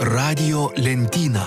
Radijo lentyna.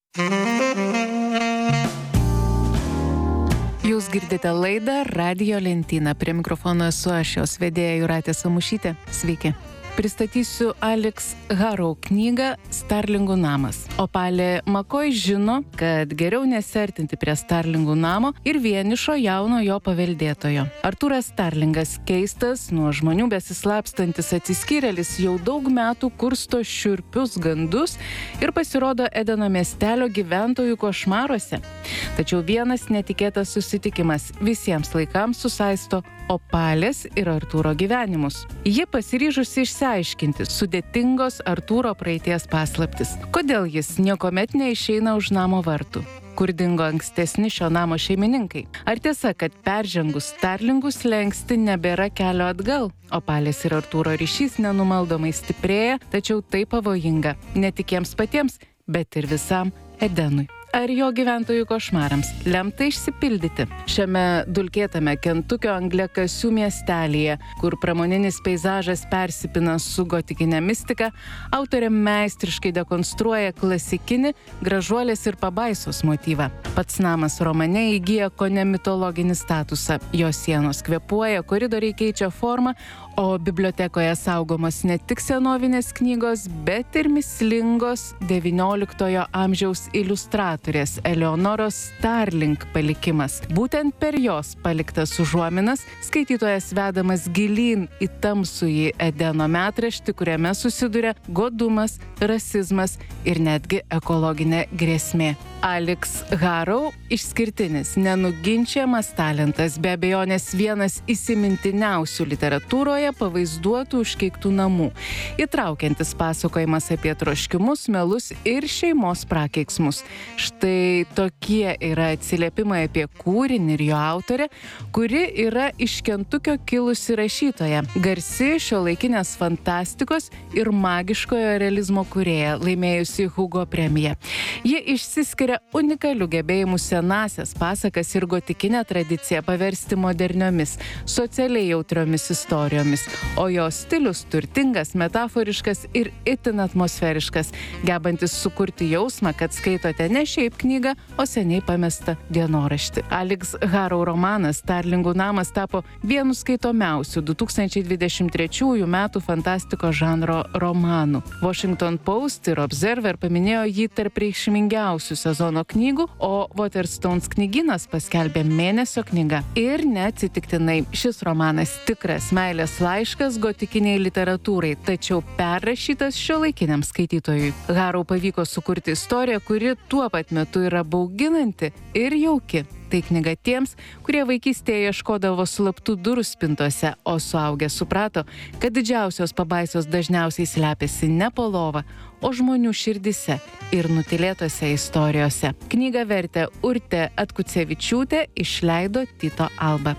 Jūs girdite laidą Radijo lentyna. Prie mikrofono esu aš, jos vedėja Jūratė Samušytė. Sveiki. Pristatysiu Alex Harrow knygą Starlingų namas. Opalė Makoj žino, kad geriau nesiartinti prie Starlingų namo ir vienišo jauno jo paveldėtojo. Artūras Starlingas, keistas, nuo žmonių besislapstantis atsiskyrėlis, jau daug metų kursto šiurpius gandus ir pasirodo Edeno miestelio gyventojų košmaruose. Tačiau vienas netikėtas susitikimas visiems laikams susaisto Opalės ir Artūro gyvenimus. Ji pasiryžusi išsiaiškinti sudėtingos Artūro praeities paslaptis. Kodėl jis niekuomet neišeina už namo vartų? Kur dingo ankstesni šio namo šeimininkai? Ar tiesa, kad peržengus Starlingų slenkstį nebėra kelio atgal? Opalės ir Artūro ryšys nenumaldomai stiprėja, tačiau tai pavojinga ne tik jiems patiems, bet ir visam Edenui. Ar jo gyventojų košmarams lemta išsipildyti? Šiame dulkėtame Kentukio angliakasių miestelyje, kur pramoninis peizažas persipina su gotikinė mistika, autorė meistriškai dekonstruoja klasikinį gražuolės ir pabaisos motyvą. Pats namas romane įgyja kone mitologinį statusą. Jo sienos kvėpuoja, koridoriai keičia formą, o bibliotekoje saugomos ne tik senovinės knygos, bet ir mįslingos XIX amžiaus iliustratorės Eleonoros Starling palikimas. Būtent per jos paliktas užuominas skaitytojas vedamas gilyn į tamsųjį Edeno metraštį, kuriame susiduria godumas, rasizmas ir netgi ekologinė grėsmė. Alex Harrow išskirtinis, nenuginčiamas talentas, be abejonės vienas įsimintiniausių literatūroje pavaizduotų užkeiktų namų, įtraukiantis pasakojimas apie troškimus, melus ir šeimos prakeiksmus. Štai tokie yra atsiliepimai apie kūrinį ir jo autorę, kuri yra iš Kentukio kilusi rašytoja, garsi šiuolaikinės fantastikos ir magiškojo realizmo kūrėja, laimėjusi Hugo premiją. Ji išsiskiria unikalių gebėjimų senąsias pasakas ir gotikinę tradiciją paversti moderniomis, socialiai jautriomis istorijomis, o jos stilius turtingas, metaforiškas ir itin atmosferiškas, gebantis sukurti jausmą, kad skaitote ne šiaip knygą, o seniai pamestą dienoraštį. Alex Harrow romanas Starlingų namas tapo vienu skaitomiausių 2023 metų fantastikos žanro romanų. Washington Post ir Observer paminėjo jį tarp reikšmingiausių sezono knygų, o Waterstones knygynas paskelbė mėnesio knygą. Ir neatsitiktinai, šis romanas tikras meilės laiškas gotikiniai literatūrai, tačiau perrašytas šiuolaikiniam skaitytojui. Harrow pavyko sukurti istoriją, kuri tuo pat metu yra bauginanti ir jauki. Tai knyga tiems, kurie vaikystėje ieškodavo slaptų durų spintose, o suaugę suprato, kad didžiausios pabaisos dažniausiai slepiasi ne po lova, o žmonių širdise ir nutylėtose istorijose. Knygą vertė Urtė Atkucevičiūtė, išleido Tyto Alba.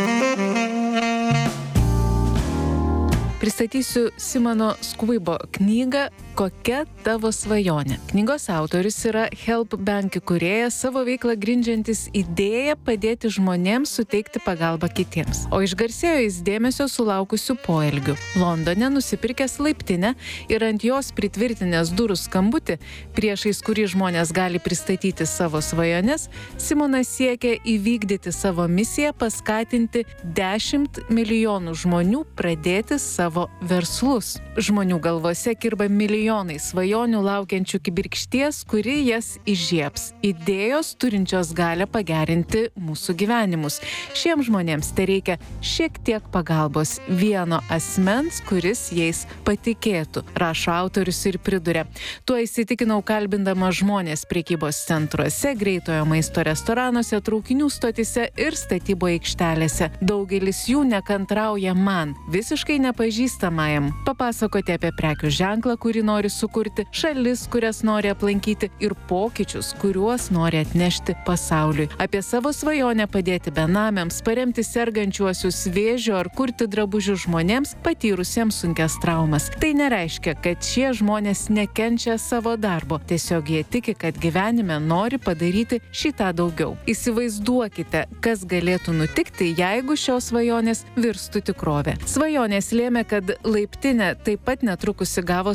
Pristatysiu Simono Skvibo knygą Kokia tavo svajonė? Knygos autorius yra Help Bank įkūrėjas, savo veiklą grindžiantis idėją padėti žmonėms suteikti pagalbą kitiems. O išgarsėjo jis dėmesio sulaukusių poelgių. Londone nusipirkęs laiptinę ir ant jos pritvirtinęs durų skambutį, priešais kurį žmonės gali pristatyti savo svajones, Simonas siekia įvykdyti savo misiją, paskatinti 10 milijonų žmonių pradėti savo verslus. Žmonių galvose kirba milijonai svajonių laukiančių kibirkšties, kuri jas įžiebs. Idėjos turinčios galią pagerinti mūsų gyvenimus. Šiems žmonėms tai reikia šiek tiek pagalbos, vieno asmens, kuris jais patikėtų, rašo autorius ir priduria. Tuo įsitikinau kalbindama žmonės prekybos centruose, greitojo maisto restoranuose, traukinių stotyse ir statybo aikštelėse. Daugelis jų nekantrauja man, visiškai nepažįstamajam, papasakoti apie prekių ženklą, kurį nori sukurti, šalis, kurias nori aplankyti ir pokyčius, kuriuos nori atnešti pasauliui. Apie savo svajonę padėti benamiams, paremti sergančiuosius vėžiu ar kurti drabužių žmonėms patyrusiems sunkias traumas. Tai nereiškia, kad šie žmonės nekenčia savo darbo. Tiesiog jie tiki, kad gyvenime nori padaryti šitą daugiau. Įsivaizduokite, kas galėtų nutikti, jeigu šios svajonės virstų tikrovė. Svajonės lėmė, kad laiptinė taip pat netrukus įgavo savo pastatą.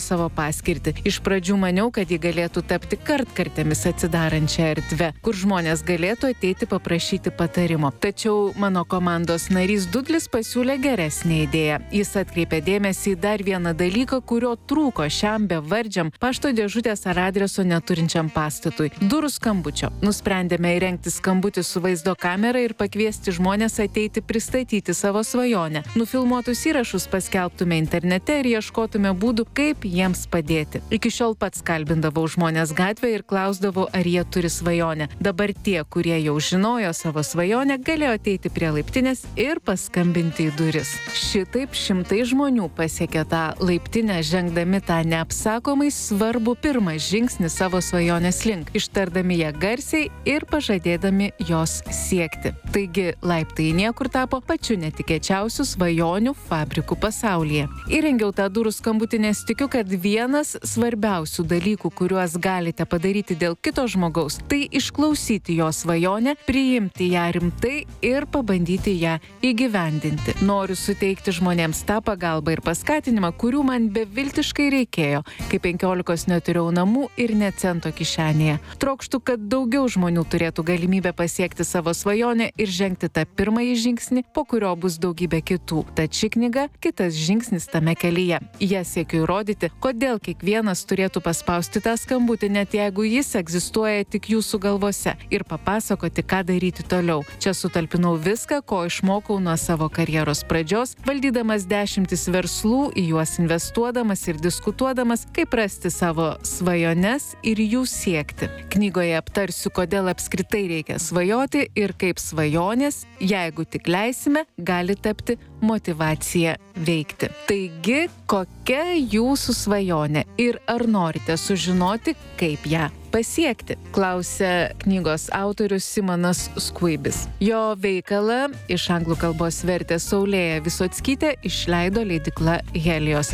paskirtį. Iš pradžių maniau, kad ji galėtų tapti kartkartėmis atsidarančią erdvę, kur žmonės galėtų ateiti paprašyti patarimo. Tačiau mano komandos narys Dudlis pasiūlė geresnę idėją. Jis atkreipė dėmesį į dar vieną dalyką, kurio trūko šiam bevardžiam pašto dėžutės ar adreso neturinčiam pastatui – durų skambučio. Nusprendėme įrengti skambutį su vaizdo kamera ir pakviesti žmonės ateiti pristatyti savo svajonę. Nufilmuotus įrašus paskelbtume internete ir ieškotume būdų, kaip jiems padėti. Iki šiol pats kalbindavau žmonės gatvėje ir klausdavau, ar jie turi svajonę. Dabar tie, kurie jau žinojo savo svajonę, galėjo ateiti prie laiptinės ir paskambinti į duris. Šitaip šimtai žmonių pasiekė tą laiptinę, žengdami tą neapsakomai svarbų pirmą žingsnį savo svajonės link, ištardami ją garsiai ir pažadėdami jos siekti. Taigi, laiptai į niekur tapo pačiu netikėčiausiu svajonių fabrikų pasaulyje. Įrengiau tą durų skambutį, nes tikiu, kad vienas svarbiausių dalykų, kuriuos galite padaryti dėl kito žmogaus, tai išklausyti jo svajonę, priimti ją rimtai ir pabandyti ją įgyvendinti. Noriu suteikti žmonėms tą pagalbą ir paskatinimą, kurių man beviltiškai reikėjo, kai 15 neturėjau namų ir net cento kišenėje. Trokštu, kad daugiau žmonių turėtų galimybę pasiekti savo svajonę ir žengti tą pirmąjį žingsnį, po kurio bus daugybė kitų. Tad ši knyga – kitas žingsnis tame kelyje. Ja siekiu įrodyti, kodėl kiekvienas turėtų paspausti tą skambutį, net jeigu jis egzistuoja tik jūsų galvose, ir papasakoti, ką daryti toliau. Čia sutalpinau viską, ko išmokau nuo savo karjeros pradžios, valdydamas 10 verslų, į juos investuodamas ir diskutuodamas, kaip rasti savo svajones ir jų siekti. Knygoje aptarsiu, kodėl apskritai reikia svajoti ir kaip svajonės, jeigu tik leisime, gali tapti motyvacija veikti. Taigi, kokia jūsų svajonė ir ar norite sužinoti, kaip ją pasiekti? Klausia knygos autorius Simonas Skuibis. Jo veikalą iš anglų kalbos vertė Saulėja Visockytė, išleido leidykla Helios.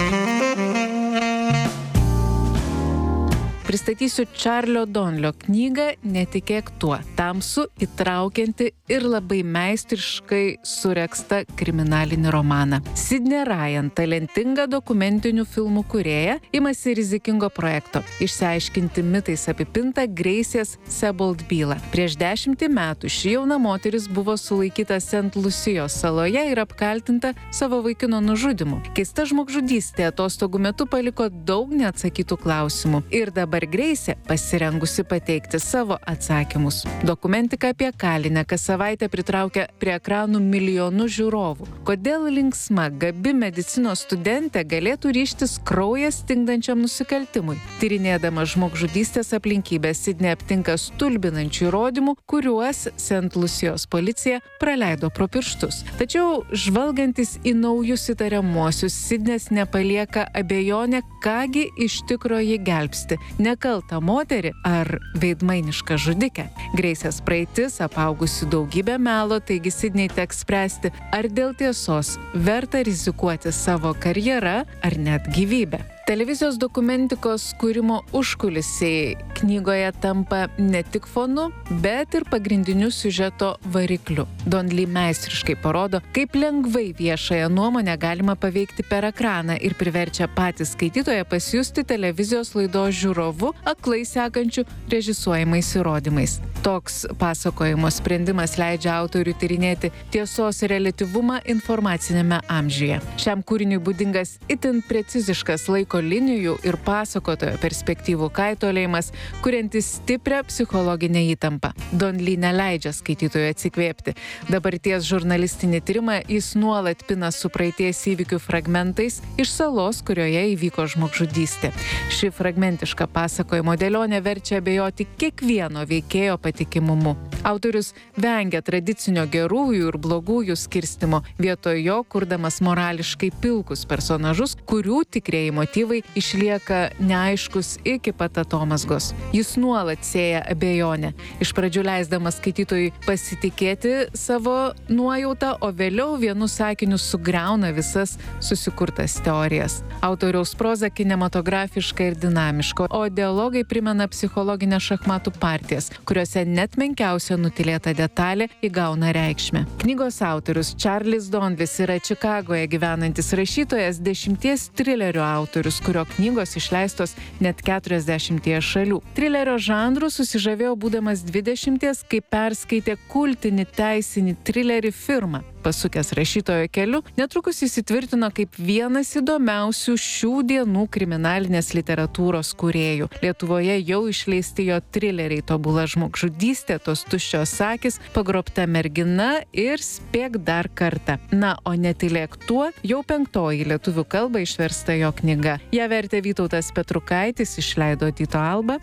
Pristatysiu Čarlio Donlio knygą Netikėk tuo. Tamsų, įtraukianti ir labai meistriškai suregztą kriminalinį romaną. Sidney Ryan, talentinga dokumentinių filmų kūrėja, imasi rizikingo projekto – išsiaiškinti mitais apipintą Grace'ės Sebold bylą. Prieš 10 metų ši jauna moteris buvo sulaikyta St. Lucijos saloje ir apkaltinta savo vaikino nužudymu. Keista žmogžudystė atostogų metu paliko daug neatsakytų klausimų. Ir dabar Grace'ė pasirengusi pateikti savo atsakymus. Dokumentika apie kalinę kas savaitę pritraukia prie ekranų milijonus žiūrovų. Kodėl linksma, gabi medicinos studentė galėtų ryžtis kraują stingdančiam nusikaltimui? Tyrinėdama žmogžudystės aplinkybės, Sidney aptinka stulbinančių įrodymų, kuriuos St. Lucijos policija praleido pro pirštus. Tačiau, žvalgantis į naujus įtariamuosius, Sidney's nepalieka abejonė, kągi iš tikro ji gelbsti – nekaltą moterį ar veidmainišką žudikę. Grace'ės praeitis apaugusi daugybę melo, taigi Sidney teks spręsti, ar dėl tiesos verta rizikuoti savo karjerą ar net gyvybę. Televizijos dokumentikos kūrimo užkulisiai knygoje tampa ne tik fonu, bet ir pagrindiniu siužeto varikliu. Don Lee meistriškai parodo, kaip lengvai viešąją nuomonę galima paveikti per ekraną ir priverčia patį skaitytoją pasijusti televizijos laidos žiūrovu, aklai sekančiu režisuojamais įrodymais. Toks pasakojimo sprendimas leidžia autoriui tyrinėti tiesos reliatyvumą informacinėme amžiuje. Šiam kūriniui būdingas itin preciziškas laiko linijų ir pasakotojo perspektyvų kaitolėjimas, kuriantis stiprią psichologinę įtampą. Don Lee neleidžia skaitytojui atsikvėpti. Dabarties žurnalistinį tyrimą jis nuolat pina su praeities įvykių fragmentais iš salos, kurioje įvyko žmogžudystė. Ši fragmentiška pasakojimo dėlionė verčia abejoti kiekvieno veikėjo patikimumu. Autorius vengia tradicinio gerųjų ir blogųjų skirstimo, vietoj jo kurdamas morališkai pilkus personažus, kurių tikrieji motyvai išlieka neaiškus iki pat atomazgos. Jis nuolat sėja abejonę, iš pradžių leisdamas skaitytojui pasitikėti savo nuojautą, o vėliau vienu sakiniu sugriauna visas susikurtas teorijas. Autoriaus proza kinematografiška ir dinamiška, o dialogai primena psichologinę šachmatų partijas, kuriuose net menkiausia nutylėta detalė įgauna reikšmę. Knygos autorius Charlis Donlis yra Čikagoje gyvenantis rašytojas, 10 trilerių autorius, autorius, kurio knygos išleistos net 40 šalių. Trilerio žanru susižavėjo būdamas 20, kai perskaitė kultinį teisinį trilerį Firma. Pasukęs rašytojo keliu, netrukus įsitvirtino kaip vienas įdomiausių šių dienų kriminalinės literatūros kūrėjų. Lietuvoje jau išleisti jo trileriai Tobula žmogžudystė, Tos tuščios akys, Pagrobta mergina ir Spėk dar kartą. Na, o Netylėk tuo jau 5. lietuvių kalba išversta jo knyga. Ją vertė Vytautas Petrukaitis, išleido Tyto Alba.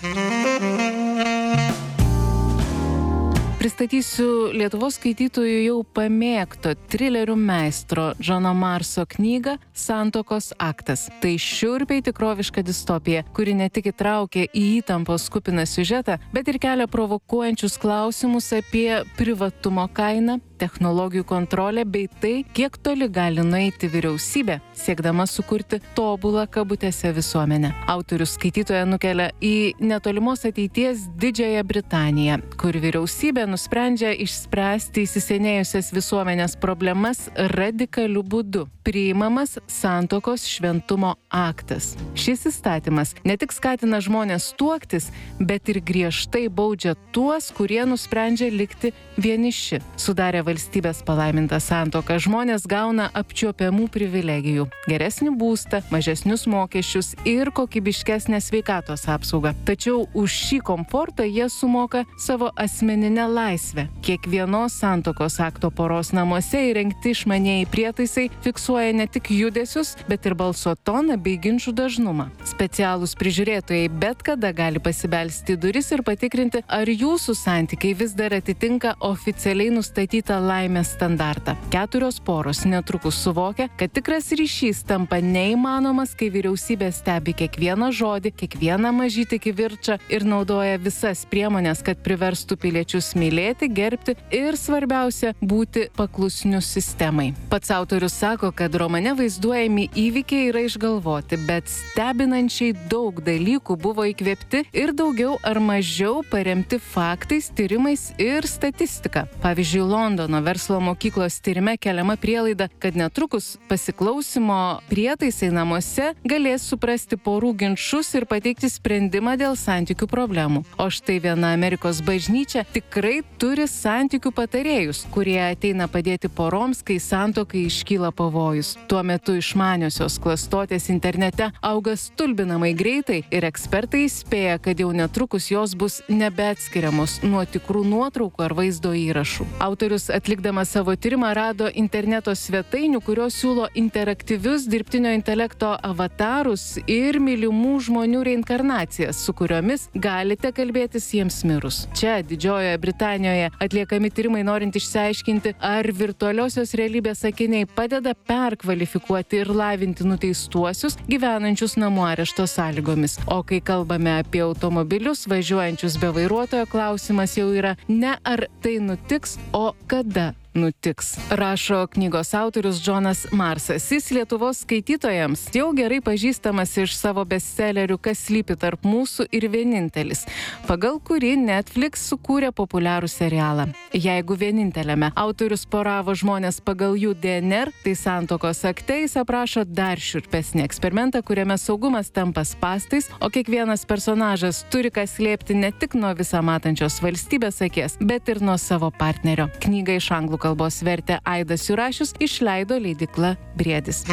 Pristatysiu Lietuvos skaitytojų jau pamėgto trilerių meistro Džono Marso knygą Santuokos aktas. Tai šiurpiai tikroviška distopija, kuri ne tik įtraukia į įtampos kupiną siužetą, bet ir kelia provokuojančius klausimus apie privatumo kainą, technologijų kontrolę bei tai, kiek toli gali nueiti vyriausybė, siekdama sukurti tobulą kabutėse visuomenę. Autorius skaitytoją nukelia į netolimos ateities Didžiąją Britaniją, kur vyriausybė nusprendžia išspręsti įsisenėjusias visuomenės problemas radikaliu būdu. Priimamas santuokos šventumo aktas. Šis įstatymas ne tik skatina žmonės tuoktis, bet ir griežtai baudžia tuos, kurie nusprendžia likti vieniši. Sudarę valstybės palaimintą santuoką, žmonės gauna apčiuopiamų privilegijų, geresnį būstą, mažesnius mokesčius ir kokybiškesnę sveikatos apsaugą. Tačiau už šį komfortą jie sumoka savo asmeninę laisvę. Kiekvienos santuokos akto poros namuose įrengti išmanieji prietaisai fiksuoja ne tik judesius, bet ir balso toną bei ginčų dažnumą. Specialūs prižiūrėtojai bet kada gali pasibelsti į duris ir patikrinti, ar jūsų santykiai vis dar atitinka oficialiai nustatytą laimės standartą. 4 poros netrukus suvokia, kad tikras ryšys tampa neįmanomas, kai vyriausybė stebi kiekvieną žodį, kiekvieną mažytį kivirčą ir naudoja visas priemonės, kad priverstų piliečius mylėti, gerbti ir svarbiausia, būti paklusniu sistemai. Pats autorius sako, kad romane vaizduojami įvykiai yra išgalvoti, bet stebinančiai daug dalykų buvo įkvėpti ir daugiau ar mažiau paremti faktais, tyrimais ir statistika. Pavyzdžiui, Londono verslo mokyklos tyrime keliama prielaida, kad netrukus pasiklausimo prietaisai namuose galės suprasti porų ginčus ir pateikti sprendimą dėl santykių problemų. O štai viena Amerikos bažnyčia tikrai turi santykių patarėjus, kurie ateina padėti poroms, kai santuokai iškyla pavojus. Tuo metu išmaniosios klastotės internete auga stulbinamai greitai ir ekspertai įspėja, kad jau netrukus jos bus nebeatskiriamos nuo tikrų nuotraukų ar vaizdo įrašų. Autorius atlikdamas savo tyrimą rado interneto svetainių, kurios siūlo interaktyvius dirbtinio intelekto avatarus ir mylimų žmonių reinkarnacijas, su kuriomis galite kalbėtis jiems mirus. Čia, Didžiojoje Britanijoje, atliekami tyrimai norint išsiaiškinti, ar virtualiosios realybės akiniai padeda perkvalifikuoti ir lavinti nuteistuosius gyvenančius namų arešto sąlygomis. O kai kalbame apie automobilius važiuojančius be vairuotojo, klausimas jau yra ne ar tai nutiks, o kada nutiks. Rašo knygos autorius Džonas Marsas. Jis Lietuvos skaitytojams jau gerai pažįstamas iš savo bestsellerių Kas slypi tarp mūsų ir Vienintelis, pagal kurį Netflix sukūrė populiarų serialą. Jeigu Vieninteliame autorius poravo žmonės pagal jų DNR, tai Santuokos akte jis aprašo dar šiurpesnį eksperimentą, kuriame saugumas tampa spastais, o kiekvienas personažas turi ką slėpti ne tik nuo visą matančios valstybės akies, bet ir nuo savo partnerio. Knygą iš anglų kalbos vertė Aidas Jurašius, išleido leidykla Briedis.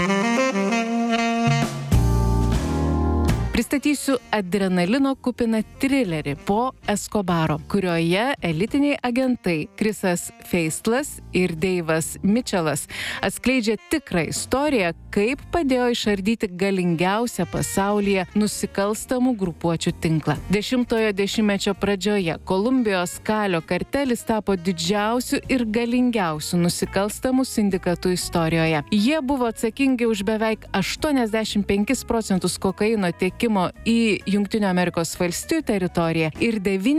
Pristatysiu adrenalino kupiną trilerį Po Eskobaro, kurioje elitiniai agentai Krisas Feistlas ir Deivas Mitčelas atskleidžia tikrą istoriją, kaip padėjo išardyti galingiausią pasaulyje nusikalstamų grupuočių tinklą. 10-ojo dešimtmečio pradžioje Kolumbijos kalio kartelis tapo didžiausiu ir galingiausiu nusikalstamų sindikatų istorijoje. Jie buvo atsakingi už beveik 85% kokaino tiekimo patekimo į Jungtinių Amerikos valstijų teritoriją ir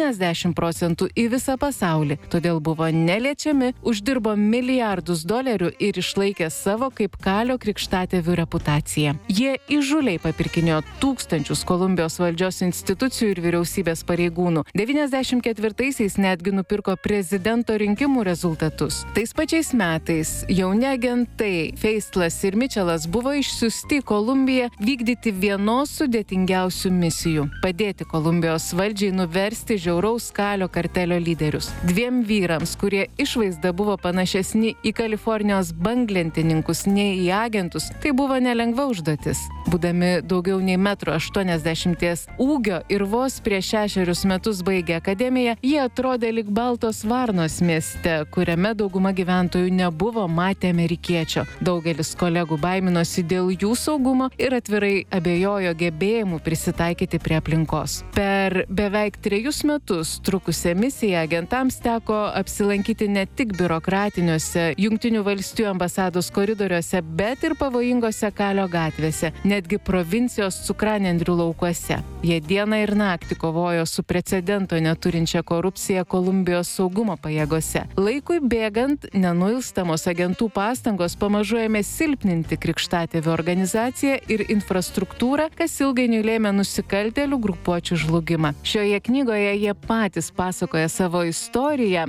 90% į visą pasaulį. Todėl buvo neliečiami, uždirbo milijardus dolerių ir išlaikė savo kaip kalio krikštatėvių reputaciją. Jie įžūliai papirkinėjo tūkstančius Kolumbijos valdžios institucijų ir vyriausybės pareigūnų. 94-aisiais netgi nupirko prezidento rinkimų rezultatus. Tais pačiais metais jauni agentai Feistlas ir Mitchellas buvo išsiųsti į Kolumbiją vykdyti vienos sudėtingiausių misijų – padėti Kolumbijos valdžiai nuversti žiauraus kalio kartelio lyderius. Dviem vyrams, kurie išvaizda buvo panašesni į Kalifornijos banglentininkus nei į agentus, tai buvo nelengva užduotis. Būdami daugiau nei 1,80 m ūgio ir vos prieš 6 metus baigę akademiją, jie atrodė lyg baltos varnos mieste, kuriame dauguma gyventojų nebuvo matę amerikiečio. Daugelis kolegų baiminosi dėl jų saugumo ir atvirai abejojo gebėjimu prisitaikyti prie aplinkos. Per beveik 3 metus trukusią misiją agentams teko apsilankyti ne tik biurokratiniuose Jungtinių valstijų ambasados koridoriuose, bet ir pavojingose Kalio gatvėse, netgi provincijos cukranendrių laukuose. Jie dieną ir naktį kovojo su precedento neturinčia korupcija Kolumbijos saugumo pajėgose. Laikui bėgant, nenuilstamos agentų pastangos pamažu ėmė silpninti krikštatėvių organizaciją ir infrastruktūrą, kas ilgainiui lėmė nusikaltėlių grupuočių žlugimą. Šioje knygoje jie patys pasakoja savo istoriją,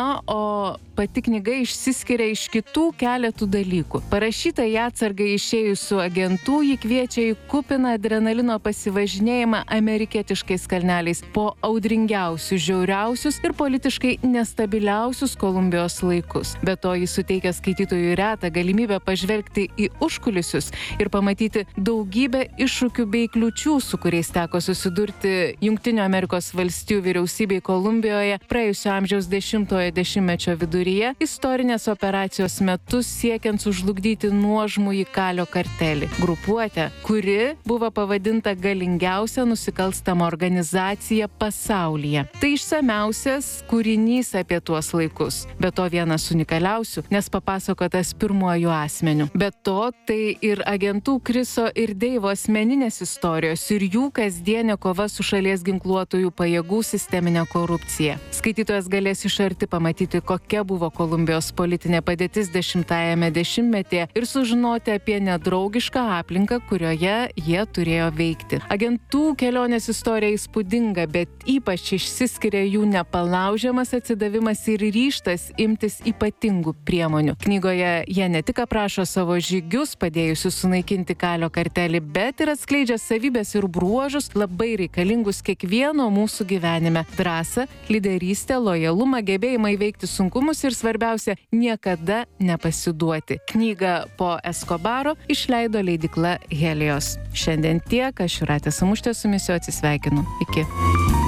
o pati knyga išsiskiria iš kitų keletų dalykų. Parašyta į atsargai išėjusių agentų, ji kviečia į kupiną adrenalino pasivažinėjimą amerikietiškais kalneliais po audringiausius, žiauriausius ir politiškai nestabiliausius Kolumbijos laikus. Be to, jis suteikia skaitytojui retą galimybę pažvelgti į užkulisius ir pamatyti daugybę iššūkių bei kliūčių, su kuriais teko susidurti Jungtinių Amerikos valstijų vyriausybei Kolumbijoje praėjusio amžiaus 10-ojo dešimtmečio viduryje, istorinės operacijos metu siekiant sužlugdyti nuožmųjį Kalio kartelį. Grupuotę, kuri buvo pavadinta galingiausia nusikalstama organizacija pasaulyje. Tai išsamiausias kūrinys apie tuos laikus. Be to vienas unikaliausių, nes papasakotas pirmuoju asmeniu. Be to tai ir agentų Kriso ir Deivo asmeninės istorijos ir jų kasdienė kova su šalies ginkluotųjų pajėgų sisteminė korupcija. Skaitytojas galės iš arti pamatyti, kokia buvo Kolumbijos politinė padėtis 10-ajame dešimtmetyje ir sužinoti apie nedraugišką aplinką, kurioje jie turėjo veikti. Agentų kelionės istorija įspūdinga, bet ypač išsiskiria jų nepalaužiamas atsidavimas ir ryžtas imtis ypatingų priemonių. Knygoje jie ne tik aprašo savo žygius, padėjusius sunaikinti Kalio kartelį, bet ir atskleidžia savybės ir bruožus labai reikalingus kiekvieno mūsų gyvenime – drąsą, lyderystę, lojalumą, gebėjimą įveikti sunkumus ir svarbiausia – niekada nepasiduoti. Knygą Po Eskobaro išleido leidykla Helios. Šiandien tiek, aš Jūratė Samuštė su jumis atsisveikinu. Iki.